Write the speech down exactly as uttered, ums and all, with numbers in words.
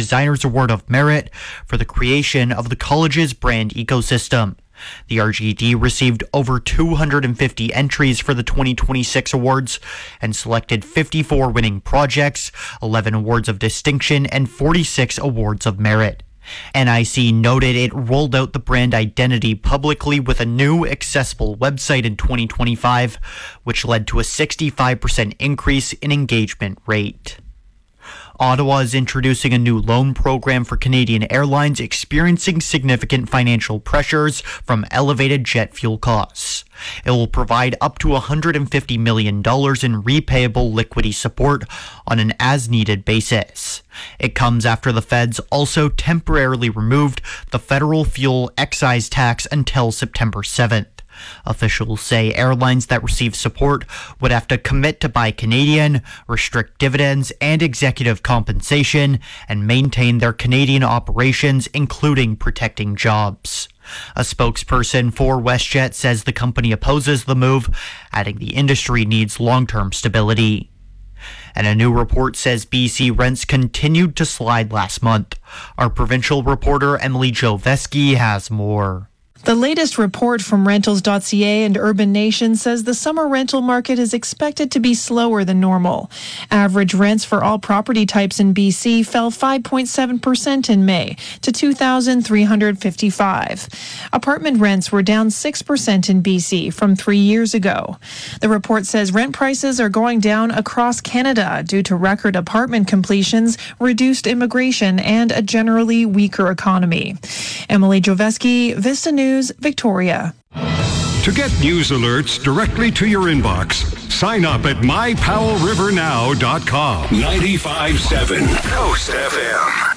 Designers Award of Merit for the creation of the college's brand ecosystem. The R G D received over two hundred fifty entries for the twenty twenty-six awards and selected fifty-four winning projects, eleven awards of distinction, and forty-six awards of merit. N I C noted it rolled out the brand identity publicly with a new accessible website in twenty twenty-five, which led to a sixty-five percent increase in engagement rate. Ottawa is introducing a new loan program for Canadian Airlines experiencing significant financial pressures from elevated jet fuel costs. It will provide up to one hundred fifty million dollars in repayable liquidity support on an as-needed basis. It comes after the feds also temporarily removed the federal fuel excise tax until September seventh. Officials say airlines that receive support would have to commit to buy Canadian, restrict dividends and executive compensation, and maintain their Canadian operations, including protecting jobs. A spokesperson for WestJet says the company opposes the move, adding the industry needs long-term stability. And a new report says B C rents continued to slide last month. Our provincial reporter Emily Joveski has more. The latest report from Rentals dot C A and Urban Nation says the summer rental market is expected to be slower than normal. Average rents for all property types in B C fell five point seven percent in May to two thousand three hundred fifty-five. Apartment rents were down six percent in B C from three years ago. The report says rent prices are going down across Canada due to record apartment completions, reduced immigration, and a generally weaker economy. Emily Joveski, Vista News, Victoria. To get news alerts directly to your inbox, sign up at my powell river now dot com. ninety-five point seven Coast F M.